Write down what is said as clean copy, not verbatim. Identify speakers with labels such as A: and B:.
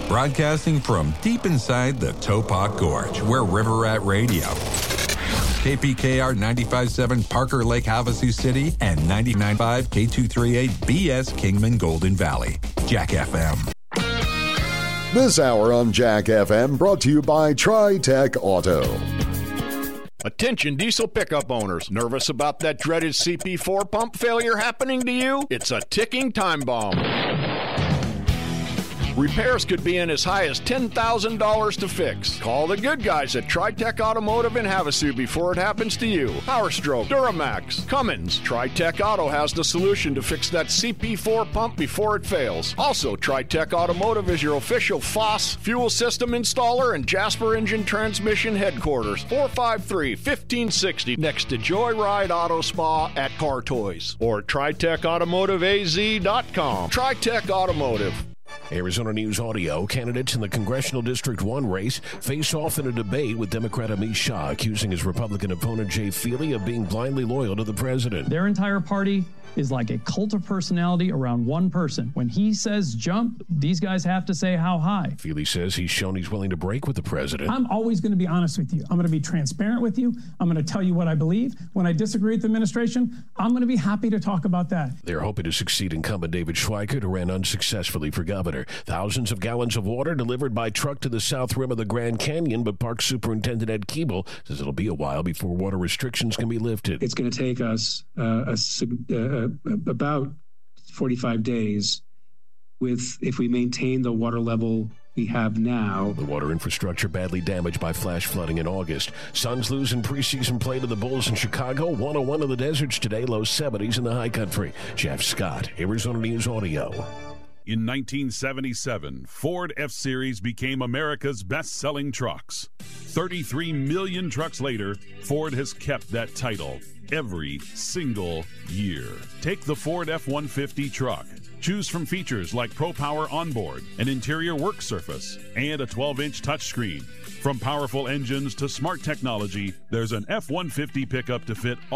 A: Broadcasting from deep inside the Topok Gorge, we're River Rat Radio. KPKR 95.7 Parker Lake, Havasu City, and 99.5 K238 BS Kingman Golden Valley. Jack FM.
B: This hour on Jack FM brought to you by Tri-Tech Auto.
C: Attention diesel pickup owners. Nervous about that dreaded CP4 pump failure happening to you? It's a ticking time bomb. Repairs could be in as high as $10,000 to fix. Call the good guys at Tri-Tech Automotive in Havasu before it happens to you. PowerStroke, Duramax, Cummins. Tri-Tech Auto has the solution to fix that CP4 pump before it fails. Also, Tri-Tech Automotive is your official FOSS fuel system installer and Jasper Engine Transmission headquarters. 453-1560 next to Joyride Auto Spa at Car Toys. Or TriTechAutomotiveAZ.com. Tri-Tech Automotive.
D: Arizona News Audio. Candidates in the Congressional District 1 race face off in a debate with Democrat Amish Shah accusing his Republican opponent Jay Feely of being blindly loyal to the president.
E: Their entire party is like a cult of personality around one person. When he says jump, these guys have to say how high.
D: Feely says he's shown he's willing to break with the president.
F: I'm always going to be honest with you. I'm going to be transparent with you. I'm going to tell you what I believe. When I disagree with the administration, I'm going to be happy to talk about that.
D: They're hoping to succeed incumbent David Schweikert, who ran unsuccessfully for governor. Thousands of gallons of water delivered by truck to the south rim of the Grand Canyon, but Park Superintendent Ed Keeble says it'll be a while before water restrictions can be lifted.
G: It's going to take us about 45 days if we maintain the water level we have now.
D: The water infrastructure badly damaged by flash flooding in August. Suns lose in preseason play to the Bulls in Chicago. 101 in the deserts today, low 70s in the high country. Jeff Scott, Arizona News Audio.
H: In 1977, Ford F-Series became America's best-selling trucks. 33 million trucks later, Ford has kept that title every single year. Take the Ford F-150 truck. Choose from features like Pro Power Onboard, an interior work surface, and a 12-inch touchscreen. From powerful engines to smart technology, there's an F-150 pickup to fit